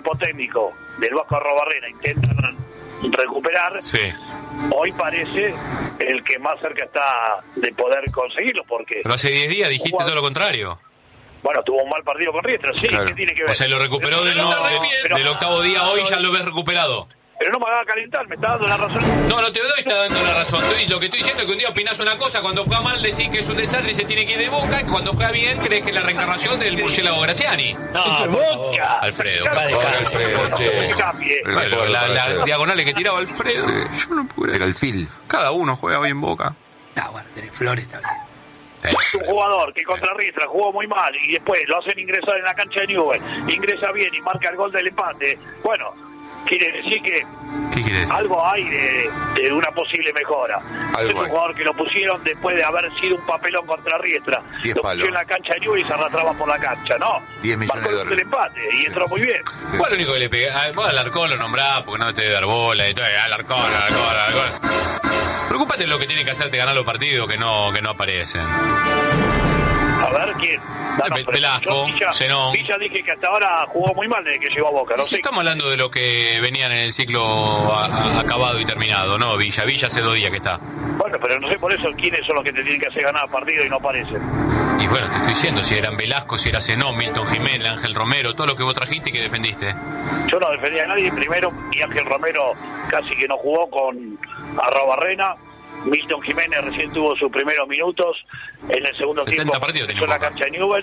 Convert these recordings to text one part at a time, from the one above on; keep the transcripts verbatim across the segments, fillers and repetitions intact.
cuerpo técnico del Vasco Arrobarrena intentan recuperar, sí. hoy parece el que más cerca está de poder conseguirlo, porque... Pero hace diez días dijiste jugado... todo lo contrario. Bueno, tuvo un mal partido con Riestra, sí, claro. ¿Qué tiene que ver? O sea, lo recuperó del, no, de, pero, del octavo día, hoy ya lo ves recuperado. Pero no me haga calentar, me está dando la razón. No, no te doy, está dando la razón. Estoy, lo que estoy diciendo es que un día opinás una cosa, cuando juega mal decís que es un desastre y se tiene que ir de Boca, y cuando juega bien crees que es la reencarnación del murciélago Graciani. No, Boca. Alfredo. Alfredo. La, la diagonal que tiraba Alfredo. Sí. Yo no pude. Era el fil. Cada uno juega hoy en Boca. Ah, bueno, tenés Flores también. Es un jugador que contra Riestra jugó muy mal y después lo hacen ingresar en la cancha de Newell, ingresa bien y marca el gol del empate. Bueno, quiere decir que ¿Qué quiere decir? algo hay de, de una posible mejora. Es un jugador que lo pusieron después de haber sido un papelón contra Riestra. Lo pusieron en la cancha de Newell y se arrastraba por la cancha, ¿no? diez millones marcó de dólares. El empate y entró muy bien. Sí. Bueno, lo único que le pega, vos Alarcón lo nombrás porque no te debe dar bola y todo, Alarcón, Alarcón, Alarcón. Preocúpate en lo que tiene que hacerte ganar los partidos que no, que no aparecen. A ver, ¿quién? No, no, Velasco, Villa, Zenón. Villa dije que hasta ahora jugó muy mal desde que llegó a Boca. No si sé. Estamos hablando de lo que venían en el ciclo a, a, acabado y terminado, ¿no? Villa, Villa hace dos días que está. Bueno, pero no sé por eso quiénes son los que te tienen que hacer ganar partido y no aparecen. Y bueno, te estoy diciendo, si eran Velasco, si era Zenón, Milton Jiménez, Ángel Romero, todo lo que vos trajiste y que defendiste. Yo no defendía a nadie primero y Ángel Romero casi que no jugó con Arrobarrena. Milton Jiménez recién tuvo sus primeros minutos en el segundo tiempo en la cancha de Newell's.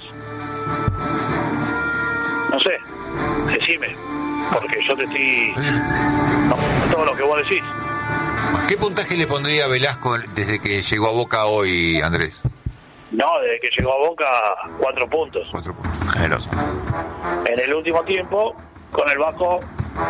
No sé, decime, porque yo te estoy no, todo lo que vos decís. ¿Qué puntaje le pondría a Velasco desde que llegó a Boca hoy, Andrés? No, desde que llegó a Boca, cuatro puntos. Cuatro puntos, generoso. En el último tiempo, con el Vasco,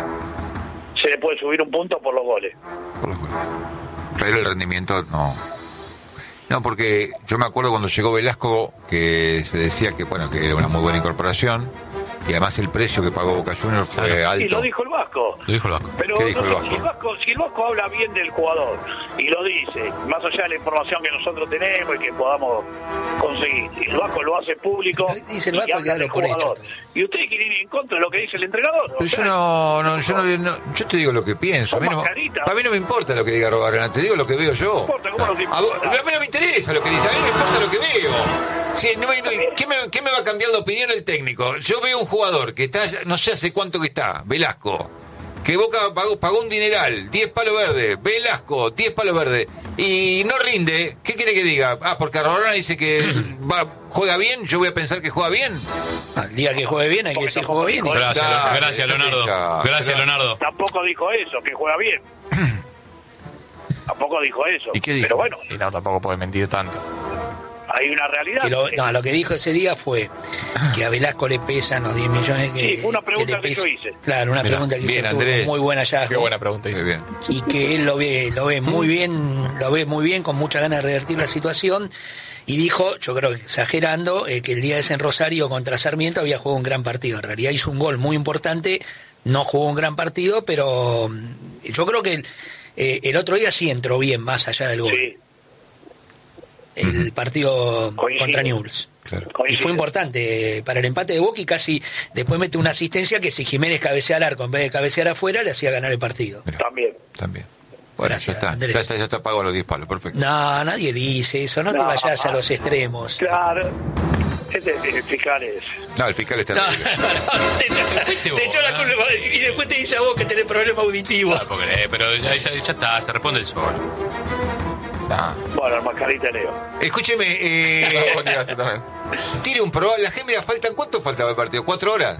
se le puede subir un punto por los goles. Por los goles. Pero el rendimiento no. No, porque yo me acuerdo cuando llegó Velasco que se decía que bueno que era una muy buena incorporación y además el precio que pagó Boca Juniors fue claro. alto. Sí, lo dijo el Vasco. Lo dijo el Vasco. Pero ¿Qué dijo no, el Vasco? Si, el Vasco, si el Vasco habla bien del jugador y lo dice, más allá de la información que nosotros tenemos y que podamos conseguir, y el Vasco lo hace público dice el y Vasco habla del por jugador. hecho. Y ustedes quieren ir en contra de lo que dice el entrenador. Pero yo no, no, yo no, no, yo te digo lo que pienso. A mí no, a mí no me importa lo que diga Arrobarrena, te digo lo que veo yo. No importa, ¿cómo no te importa? A, a mí no me interesa lo que dice, a mí me importa lo que veo. Sí, no, no, ¿qué, me, ¿Qué me va a cambiar de opinión el técnico? Yo veo un jugador que está, no sé hace cuánto que está, Velasco, que Boca pagó, pagó un dineral, diez palos verdes, Velasco, diez palos verdes, y no rinde. ¿Qué quiere que diga? Ah, porque Arrobarrena dice que va, juega bien, yo voy a pensar que juega bien. Al día que juegue bien hay que decir juega bien. Gracias, Claro, gracias Leonardo. ya, Gracias pero- Leonardo. Tampoco dijo eso, que juega bien. Tampoco dijo eso. ¿Y qué dijo? Pero bueno, Y no, tampoco puede mentir tanto. hay una realidad. Que lo, no, lo que dijo ese día fue que a Velasco le pesan los diez millones que, Sí, fue una pregunta le que pesa. yo hice. Claro, una Mirá, pregunta que bien, hizo tuvo Andrés. muy buen hallazgo. Qué buena pregunta hizo. Muy bien. Y que él lo ve, lo ve muy bien, lo ve muy bien, con mucha ganas de revertir la situación. Y dijo, yo creo que exagerando, eh, que el día ese en Rosario contra Sarmiento había jugado un gran partido. En realidad hizo un gol muy importante, no jugó un gran partido, pero mm, yo creo que el, eh, el otro día sí entró bien, más allá del gol. Sí, El partido Coincido. contra Newell's. Claro. Y coincido. fue importante para el empate de Boca y casi después mete una asistencia que si Jiménez cabecea al arco en vez de cabecear afuera le hacía ganar el partido. También. También. Bueno, Gracias, ya está, Andrés. ya está, ya está pago los diez palos, perfecto. No, nadie dice eso, no, te No. vayas a los extremos. Claro. Este el fiscal es. No, el fiscal está No, no, terrible. no, te echó, te echó la ¿no? culpa y después te dice a vos que tenés problema auditivo. Ah, porque, eh, pero ya, ya, ya está, se responde el solo. Ah. Bueno, mascarita Leo. Escúcheme, eh, No, tiraste también. tire un probable. La gente, faltan, ¿cuánto faltaba el partido? ¿Cuatro horas?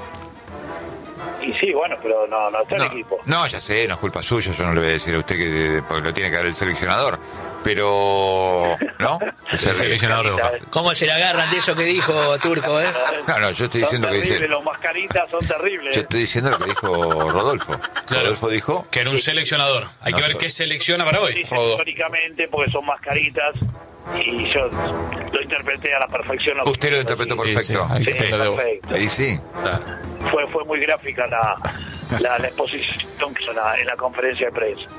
Y sí, bueno, pero no, no está No, el equipo. no, ya sé, no es culpa suya, yo no le voy a decir a usted que porque lo tiene que dar el seleccionador. Pero, ¿no? Es el seleccionador de Boca. ¿Cómo se le agarran de eso que dijo Turco, eh? No, no, yo estoy Son diciendo que terribles, dice. los mascaritas son terribles. Yo estoy diciendo lo que dijo Rodolfo. Claro. Rodolfo dijo. Que era un seleccionador. Hay No que ver soy. qué selecciona para hoy. Dicen históricamente porque son mascaritas y yo lo interpreté a la perfección. Usted lo interpretó Sí, perfecto. Sí, sí, hay que sí, hacerlo de vos. perfecto. Ahí sí. Claro. Fue, fue muy gráfica la, la, la exposición que hizo en la, en la conferencia de prensa.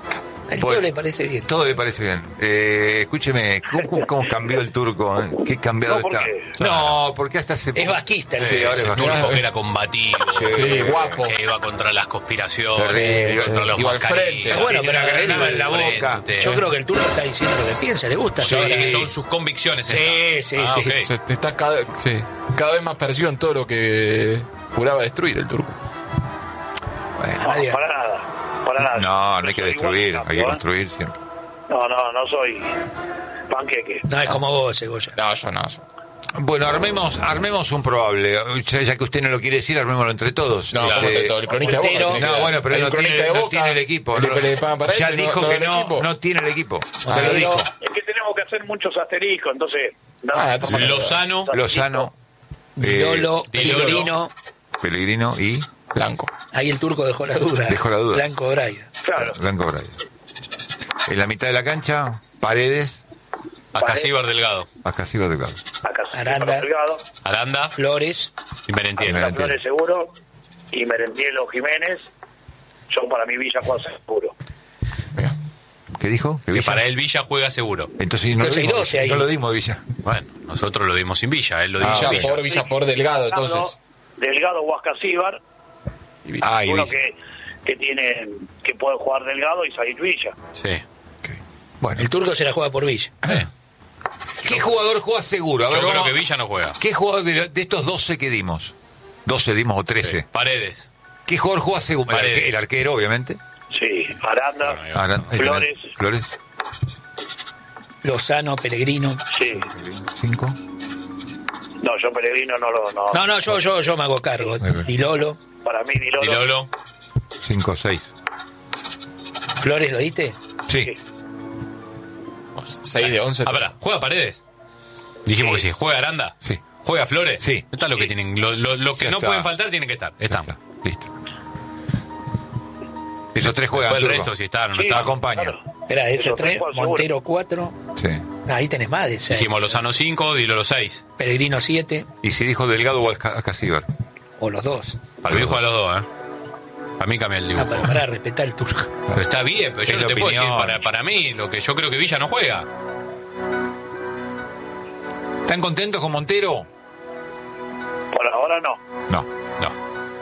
Al Bueno, todo le parece bien. Todo le parece bien. Eh, escúcheme, ¿cómo, cómo cambió el turco? ¿Eh? ¿Qué cambiado No, ¿por está? qué? No, porque hasta hace Es vasquista. Sí, ¿no? ahora es Ese vasquista. turco que era combativo, Sí, guapo. que iba contra las conspiraciones, Terrible. contra los Iba al mascarillas. frente. Ah, bueno, Tiene pero una él granada en la Frente. boca. Yo creo que el turco está diciendo lo que piensa, le gusta. Sí, Ahora- sí, que son sus convicciones. Sí, estas. sí, Ah, sí. ok. Se está cada, sí, cada vez más parecido en todo lo que juraba destruir el turco. Bueno, A nadie- No, para nada, para nada. no, no hay que Soy igual destruir, cambio, hay que ¿eh? construir siempre. No, no, no soy panqueque. No es como vos, Cebolla. No, yo no. yo- Bueno, armemos, armemos un probable. Ya, ya que usted no lo quiere decir, armémoslo entre todos. No, Este, como entre todos. El cronista de Boca. Montero- tiene que No, dar. bueno, pero él el no cronista tiene, de no Boca, tiene el equipo. el No, que le pagan para ya eso, dijo no, que no del no, equipo. no tiene el equipo. Ya lo Montero- dijo. Es que tenemos que hacer muchos asteriscos, entonces... No, Ah, entonces- Lozano, Lozano, Dilolo, eh, Dilolo. Pellegrino. Pellegrino y Blanco. Ahí el turco dejó la duda. Dejó la duda. Blanco Braida. Claro. Blanco Braida. En la mitad de la cancha, Paredes, Acasíbar Delgado, Acasíbar Delgado. Acá Aranda. Delgado, Aranda Flores. y Merentiel. Merentiel. Flores seguro, y Merentielo Jiménez. Son para mi Villa Juan seguro. Mira. ¿Qué dijo? ¿Que Que Villa? para él Villa juega seguro. Entonces, no, Entonces lo hay dimos, doce ahí. no lo dimos, Villa. Bueno, nosotros lo dimos sin Villa, él lo Ah, dio Villa sin Villa. por Villa por Delgado, entonces. Delgado o Acasíbar, Y Villa. Ah, y uno Villa. que, que tiene que puede jugar Delgado y salir Villa. Sí. Ok. Bueno, El turco se la juega por Villa. Eh, ¿qué jugador juega seguro? A ver, Yo creo vamos- que Villa no juega. ¿Qué jugador de, de estos doce que dimos? doce dimos o trece. Paredes. ¿Qué jugador juega seguro? El, Paredes. arque- el arquero, obviamente. Sí, Aranda, Bueno, ahí va. Aran- Flores. Flores. Lozano, Pellegrino. sí. Cinco. No, yo Pellegrino no lo... No, No, no, yo, yo, yo me hago cargo. Muy bien. Dilolo. Para mí Dilolo, Dilolo. Cinco, seis. Flores, ¿lo diste? Sí. Sí. seis de once. Ah, pará, ¿juega Paredes? Dijimos que sí. ¿Juega Aranda? Sí. ¿Juega Flores? Sí. Está lo que tienen. Lo, lo- lo que Ya no está. pueden faltar tienen que estar. Ya Están. está. Listo. Esos tres juegan. Después el turco. resto, si están o no Sí, están. acompaña. claro. Espera, esos Esos tres. tres juegan Montero cuatro. Sí. Ahí tenés más de seis. Dijimos Lozano cinco, Dilolo seis. Pellegrino siete. Y si dijo Delgado o Alca- Acasíbar. O los dos. Para mí juega los dos, ¿eh? A mí cambia el Ah, dibujo. para, para respetar el turco. Pero está bien, pero yo Es no la te puedo decir opinión. para, para mí lo que yo creo que Villa no juega. ¿Están contentos con Montero? Por ahora no. No. No.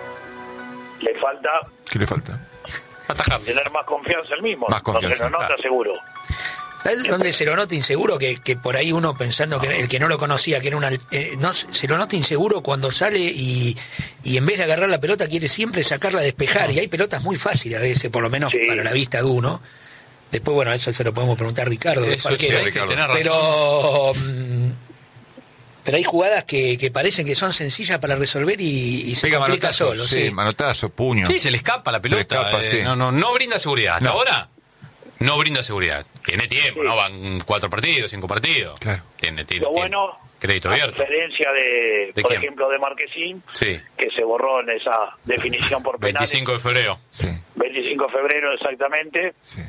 Le falta ¿Qué le falta? Atajar. tener más confianza el mismo. Más confianza, No se lo nota claro. seguro. ¿Sabes dónde se lo nota inseguro? Que, que por ahí uno pensando que el que no lo conocía, que era un... al- eh, no, se lo nota inseguro cuando sale y, y en vez de agarrar la pelota quiere siempre sacarla a despejar. Y hay pelotas muy fáciles a veces, por lo menos Sí. para la vista de uno. Después, bueno, eso se lo podemos preguntar a Ricardo. del Eso parquero. sí, hay que tener razón. Pero... mm, Pero hay jugadas que, que parecen que son sencillas para resolver y, y se Pega complica manotazo. solo. Sí, Sí. manotazo, puño. Sí, se le escapa la pelota. Se le escapa, eh, sí. no, no, no brinda seguridad. Hasta No. ahora no brinda seguridad. Tiene tiempo, ¿no? Van cuatro partidos, cinco partidos. Claro. Tiene, tiene, Lo tiene bueno, crédito a abierto. diferencia de, ¿De por quién? ejemplo, de Marquesín, Sí. que se borró en esa definición por penales. veinticinco de febrero. Sí, veinticinco de febrero exactamente, sí,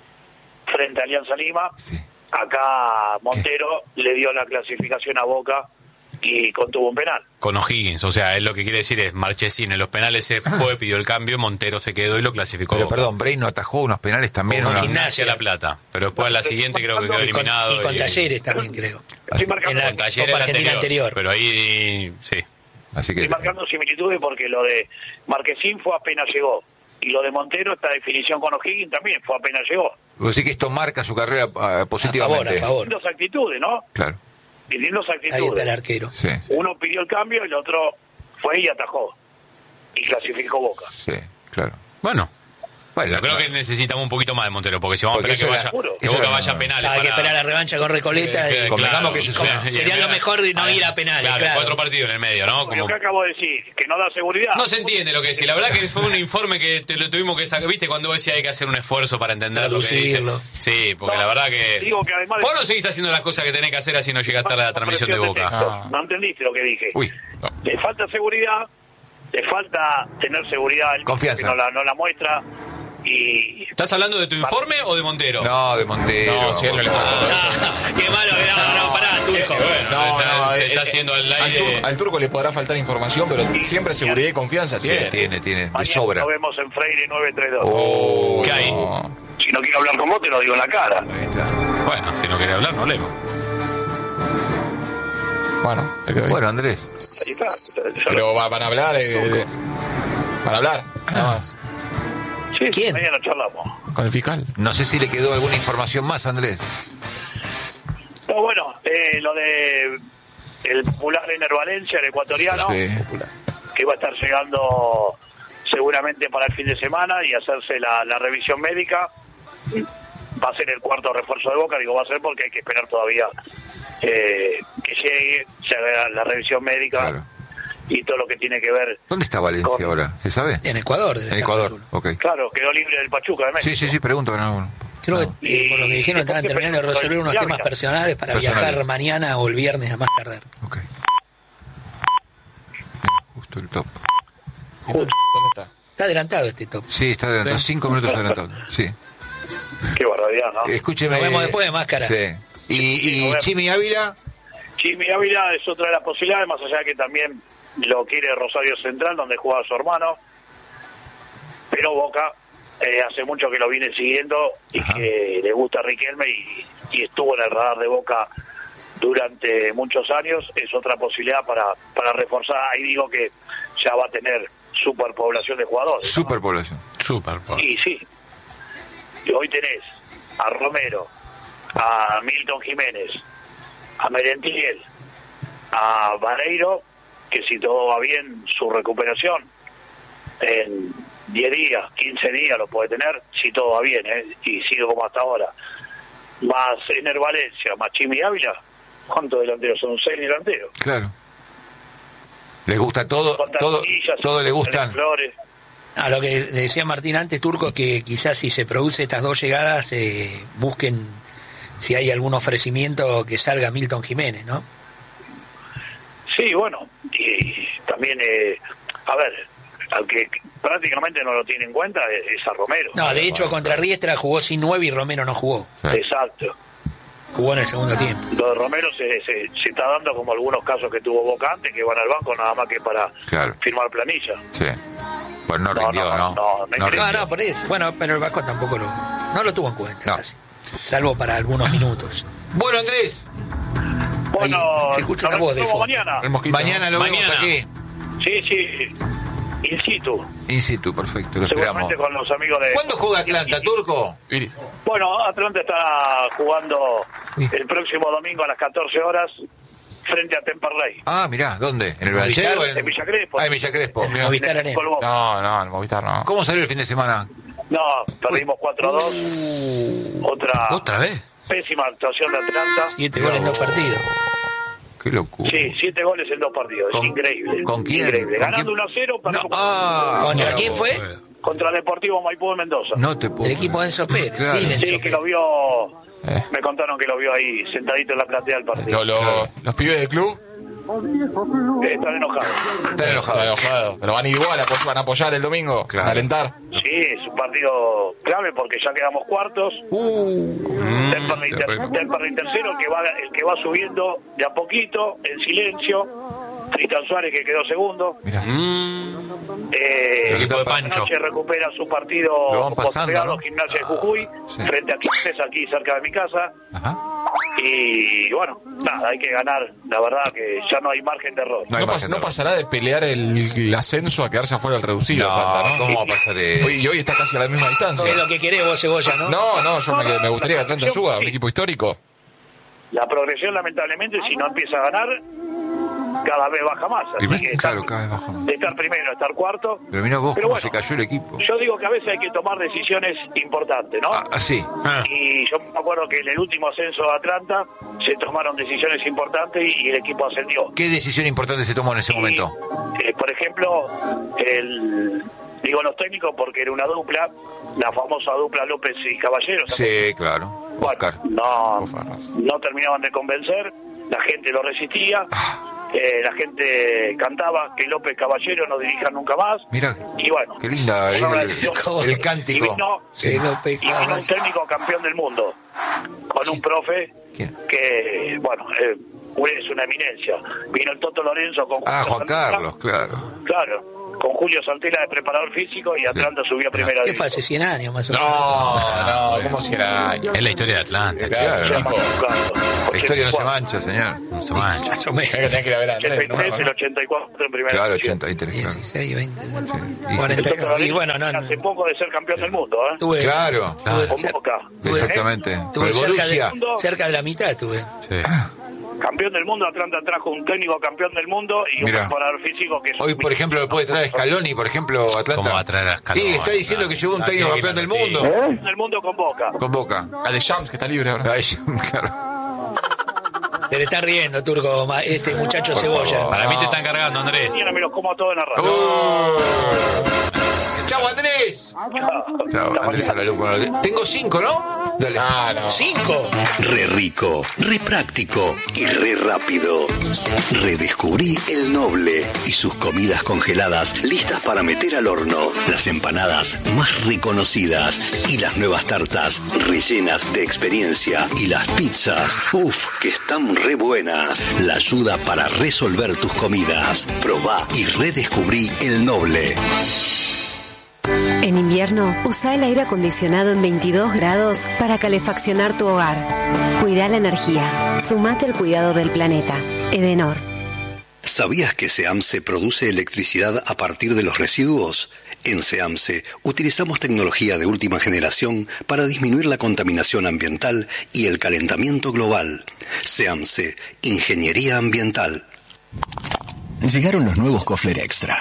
frente a Alianza Lima. sí. Acá Montero le dio la clasificación a Boca y contuvo un penal. Con O'Higgins, o sea, él lo que quiere decir es Marchesín en los penales se fue, pidió el cambio, Montero se quedó y lo clasificó. Pero Boca. perdón, Bray no atajó unos penales también. Con ¿no? Gimnasia La Plata, pero después a la siguiente creo que quedó Y Y con, eliminado. y con Talleres también, creo. Estoy marcando, En la- Con Talleres Copa la Argentina anterior. Pero ahí, sí. Así que. estoy marcando similitudes porque lo de Marquesín fue apenas llegó. Y lo de Montero, esta definición con O'Higgins también fue apenas llegó. Así que esto marca su carrera ah, A positivamente. favor, a favor. Distintas actitudes, ¿no? Claro, Distintas Ahí está el actitudes. arquero. sí, Uno pidió el cambio, el otro fue y atajó. Y clasificó Boca. sí, claro. Bueno, Bueno, yo creo que necesitamos un poquito más de Montero, porque si vamos Porque a esperar que eso vaya, era- que eso Boca era- vaya a penales. Hay que para- esperar la revancha con Recoleta. Eh, y- convengamos que eso es una- y- sería lo mejor no ir a penales, claro. Cuatro partidos en el medio, ¿no? Lo Como... que acabo de decir, que no da seguridad. No se entiende lo que decís. La verdad que fue un informe que te lo tuvimos que sacar. ¿Viste? Cuando vos decías hay que hacer un esfuerzo para entender lo que dice. Traducirlo. Sí, porque No, la verdad que. digo que además de- Vos no seguís haciendo las cosas que tenés que hacer así no llega tarde a la transmisión de Boca. Ah. No entendiste lo que dije. Uy, No. Le falta seguridad, le falta tener seguudad. El Confianza. que no la, no la muestra. Y ¿Estás hablando de tu informe o de Montero? no, de Montero. No, si él no le falta todo eso. Ah, qué malo que no, no, pará, turco. Bueno, No, está- no, se eh, está eh, haciendo al al, aire. turco, al turco le podrá faltar información, pero siempre seguridad y confianza Sí, tiene. tiene, tiene, de mañana sobra. nos vemos en Freire nueve tres dos. Oh, ¿Qué hay? No. Si no quiero hablar con vos, te lo digo en la cara. Ahí está. Bueno, si no quiere hablar, no hablemos. Bueno, se quedó ahí. Bueno, Andrés. Ahí está. Pero va- van a hablar, eh, van a hablar, nada más, Sí, ¿Quién? mañana charlamos. con el fiscal. No sé si le quedó alguna información más, Andrés. No, bueno, eh, lo de el popular Ener Valencia, el ecuatoriano, Sí. que va a estar llegando seguramente para el fin de semana y hacerse la, la revisión médica. Va a ser el cuarto refuerzo de Boca, digo va a ser porque hay que esperar todavía eh, que llegue, se haga la revisión médica Claro. y todo lo que tiene que ver. ¿Dónde está Valencia Con- ahora? ¿Se sabe? En Ecuador. debe En estar, Ecuador, calculo. ok. Claro, quedó libre del Pachuca de México. Sí, sí, sí, pregunto. No, Creo que, no. eh, por lo que dijeron, Y- estaban y- terminando de resolver unos y- temas personales para Personales. viajar mañana o el viernes a más tardar. Ok. Justo el top. ¿Dónde está? Está adelantado este top. Sí, está adelantado. Sí. Cinco minutos adelantado. Sí. Qué barbaridad, ¿no? Escúcheme. Nos vemos después de Máscara. Sí. Y, Sí, y nos vemos. Chimi Ávila. Chimi Ávila es otra de las posibilidades, más allá de que también lo quiere Rosario Central, donde juega su hermano. Pero Boca eh, hace mucho que lo viene siguiendo y Ajá. que le gusta a Riquelme y, y estuvo en el radar de Boca durante muchos años. Es otra posibilidad para, para reforzar. Ahí digo que ya va a tener superpoblación de jugadores. ¿no? Superpoblación. Súper. po. Y sí. Y hoy tenés a Romero, a Milton Jiménez, a Merentiel, a Vareiro, que si todo va bien, su recuperación en diez días, quince días lo puede tener, si todo va bien, ¿eh? Y sigue como hasta ahora. Más Ener Valencia, más Chimi Ávila, ¿cuántos delanteros? Son seis delanteros. Claro. Les gusta todo, Con todo, Tantillas, todo le con gustan. Flores. A lo que decía Martín antes, Turco, que quizás si se produce estas dos llegadas, eh, busquen si hay algún ofrecimiento que salga Milton Jiménez, ¿no? Sí, bueno, y también, eh, a ver, al que prácticamente no lo tiene en cuenta es, es a Romero. No, de hecho contra Riestra jugó sin nueve y Romero no jugó. Sí. Exacto. Jugó en el segundo tiempo. Lo de Romero se, se, se está dando como algunos casos que tuvo Boca antes, que van al banco nada más que para Claro. firmar planilla. Sí. Pues no No, rindió, no, ¿no? no, no, no No, rindió. no, por eso. Bueno, pero el Vasco tampoco lo, no lo tuvo en cuenta, No. casi. Salvo para algunos minutos. Bueno, Andrés, Bueno, Ahí se escucha una nos voz de vemos fondo. mañana. El mosquito. mañana lo vemos Mañana. aquí. Sí, sí, in situ. In situ, perfecto, lo esperamos. Seguramente con los amigos de... ¿Cuándo juega Atlanta, Turco? Iris. Bueno, Atlanta está jugando Uy. el próximo domingo a las catorce horas frente a Temperley. Ah, mirá, ¿dónde? ¿En el Movistar, Brasil o en en Villa Crespo. Ah, en Villa Crespo. En Mirá. Movistar Arena. Colbón. No, no, el Movistar no. ¿Cómo salió el fin de semana? No, perdimos cuatro a dos. Otra ¿Otra vez? pésima actuación de Atlanta. Siete goles en dos partidos. Qué locura. Sí, siete goles en dos partidos. ¿Con- Es increíble. con quién? Increíble. ¿Con Ganando quién? uno a cero para No, ah, ¿Contra mira quién vos. fue? contra Deportivo Maipú de Mendoza. No te puedo. El equipo de Enzo Pérez. Claro. Sí, de Enzo Sí, que Pérez. lo vio. Eh. Me contaron que lo vio ahí sentadito en la platea del partido. Lo- lo- Los pibes del club Eh, Están enojados. Están están enojados. enojados. Pero van igual, apo- van a apoyar el domingo. Claro. A alentar. Sí, es un partido clave porque ya quedamos cuartos. Uh, Temperley ter- terrible. Temperley tercero, el que va el que va subiendo de a poquito, en silencio. Tristan Suárez que quedó segundo. Mirá. Eh, El equipo de Pancho. Noche recupera su partido Lo van pasando, postergado, ¿no? Gimnasia de Jujuy, Sí. frente a Quilmes, aquí cerca de mi casa. Ajá. Y bueno, nada, hay que ganar. La verdad que ya no hay margen de error. No hay No, pas- margen de no error. pasará de pelear el, el ascenso a quedarse afuera del reducido. No, Atlanta, ¿no? ¿cómo va a pasar eso? Hoy, y hoy está casi a la misma distancia. Es lo que querés vos, Cebolla, ¿no? No, no, yo me, me gustaría que Atlanta suba, un equipo histórico. La progresión, lamentablemente, si no empieza a ganar, cada vez baja más. Así Primero, que claro, estar- cada vez baja más. de estar primero, estar cuarto. Pero mira vos Pero cómo bueno, se cayó el equipo. Yo digo que a veces hay que tomar decisiones importantes, ¿no? Ah, sí. Y yo me acuerdo que en el último ascenso de Atlanta se tomaron decisiones importantes y, y el equipo ascendió. ¿Qué decisión importante se tomó en ese Y, momento? eh, por ejemplo, el, digo los técnicos porque era una dupla, la famosa dupla López y Caballero. ¿se Sí, claro. Bueno, Oscar. no, Bofarras. no terminaban de convencer, la gente lo resistía, eh, la gente cantaba que López Caballero no dirija nunca más. Mira, Y bueno, qué linda fue una el, decisión. el Y cántico. vino, Sí. Que López y vino un Caballero. técnico campeón del mundo, con un profe ¿Quién? que, bueno, eh, es una eminencia. Vino el Toto Lorenzo con Ah, Julio Juan Santana. Carlos, claro. Claro, con Julio Santella de preparador físico y Atlanta sí. subió a primera ¿Qué división. fue hace cien años más o menos? No, no, ¿cómo cien años? Es la historia de Atlanta. Claro, claro. La historia no se mancha, señor. No se mancha. Más o menos. Es que tenés que ir a ver a El Andrés, ¿no? el ochenta y cuatro en primera Claro, división. ochenta y tres, claro. dieciséis, veinte, Sí. cuarenta. Y bueno, no, hace poco de ser campeón del mundo, ¿eh? Tuve, Claro, tuve, Con Boca. exactamente. tuve Con el cerca, de, Borussia. cerca de la mitad estuve. Sí. Campeón del mundo, Atlanta trajo un técnico campeón del mundo y un Mirá. preparador físico que es Hoy, por ejemplo, lo puede traer Scaloni, por ejemplo, Atlanta. ¿Cómo va a traer a Scaloni? Sí, está diciendo que llevó un Ah, técnico qué campeón del bien, mundo. campeón del mundo con Boca. Con Boca. A de Shams, que está libre ahora. Ay, claro. Se le está riendo, Turco, ma- este muchacho Por Cebolla. favor. Para mí te están cargando, Andrés. Mañana me los como todos en la radio. Oh. ¡Chau, Andrés! Chau, Andrés a la luz. Bueno, tengo cinco, ¿no? Dale. Ah, no. ¡Cinco! Re rico, re práctico y re rápido. Redescubrí el Noble y sus comidas congeladas listas para meter al horno. Las empanadas más reconocidas y las nuevas tartas rellenas de experiencia. Y las pizzas, uff, que están re buenas. La ayuda para resolver tus comidas. Probá y redescubrí el Noble. En invierno, usa el aire acondicionado en veintidós grados para calefaccionar tu hogar. Cuida la energía. Sumate al cuidado del planeta. Edenor. ¿Sabías que SEAMSE produce electricidad a partir de los residuos? En SEAMSE utilizamos tecnología de última generación para disminuir la contaminación ambiental y el calentamiento global. SEAMSE, Ingeniería Ambiental. Llegaron los nuevos Kofler Extra.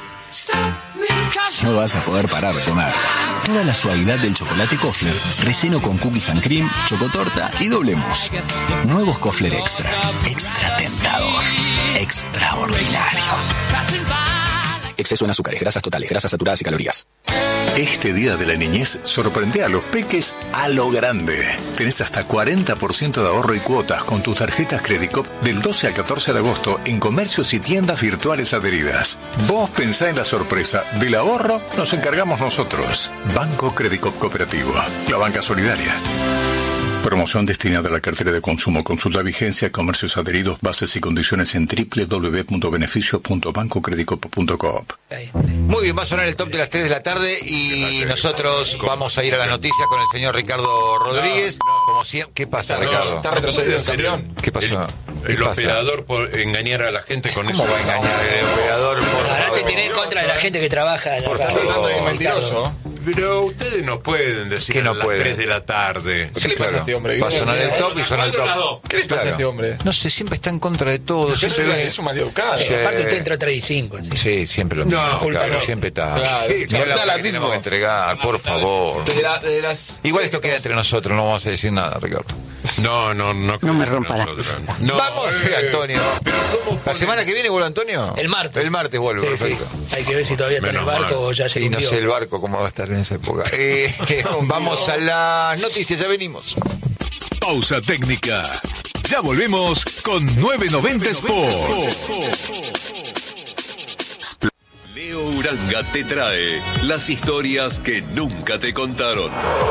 No vas a poder parar de comer. Toda la suavidad del chocolate Kofler, relleno con cookies and cream, chocotorta y doble mousse. Nuevos Kofler Extra. Extra tentador. Extraordinario. Exceso en azúcares, grasas totales, grasas saturadas y calorías. Este día de la niñez sorprende a los peques a lo grande. Tenés hasta cuarenta por ciento de ahorro y cuotas con tus tarjetas Credicop del doce al catorce de agosto en comercios y tiendas virtuales adheridas. Vos pensá en la sorpresa. Del ahorro nos encargamos nosotros. Banco Credicop Cooperativo. La banca solidaria. Promoción destinada a la cartera de consumo. Consulta vigencia, comercios adheridos, bases y condiciones en doble u doble u doble u punto beneficios punto banco credicop punto coop. Muy bien, va a sonar el top de las tres de la tarde y nosotros vamos a ir a las noticias con el señor Ricardo Rodríguez. Como siempre, ¿qué pasa, Ricardo? Está retrocedido el campeón. ¿Qué pasó? ¿Qué El pasa? operador por engañar a la gente con eso. ¿Cómo va a engañar el operador? Por Ahora te favor. tenés en contra de la gente que trabaja. en la Por radio. favor. Tratando de mentiroso. Pero ustedes no pueden decir ¿Qué no a las pueden? tres de la tarde. ¿Qué le pasa a este hombre? Va a sonar el top y suena el ¿Cuál de las top. dos? ¿Qué le pasa a este hombre? No sé, siempre está en contra de todo. Yo Siempre soy- ve- es un maleducado. Sí. Aparte usted entró tres y cinco. ¿sí? Sí, siempre lo No, mismo, culpa claro, no. siempre está. Claro. Sí, Claro, la está la que tenemos misma. que entregar, por favor. De, la- de las... Igual esto queda entre nosotros, no vamos a decir nada, Ricardo. No, no, no. No me rompa las nosotros. cosas. No, Vamos, sí, eh, Antonio. pero ¿cómo ¿La ponen- semana que viene vuelve Antonio? El martes. El martes vuelve, Sí, sí. perfecto. Hay que ver si todavía está en el Menos barco mal. o ya se Y no hundió. sé el barco cómo va a estar en esa época. Eh, vamos a las noticias, ya venimos. Pausa técnica. Ya volvemos con nueve noventa Sport. Leo Uranga te trae las historias que nunca te contaron.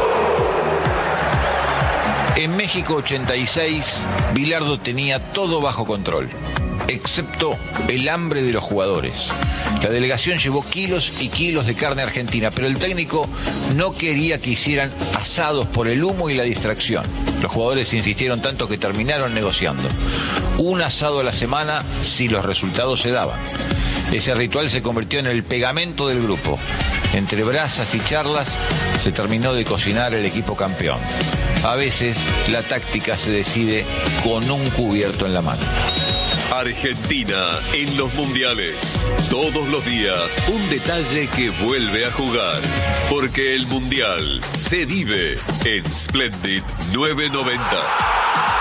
En México ochenta y seis, Bilardo tenía todo bajo control, excepto el hambre de los jugadores. La delegación llevó kilos y kilos de carne argentina, pero el técnico no quería que hicieran asados por el humo y la distracción. Los jugadores insistieron tanto que terminaron negociando un asado a la semana si los resultados se daban. Ese ritual se convirtió en el pegamento del grupo. Entre brasas y charlas se terminó de cocinar el equipo campeón. A veces la táctica se decide con un cubierto en la mano. Argentina en los mundiales. Todos los días un detalle que vuelve a jugar. Porque el mundial se vive en Splendid nueve noventa.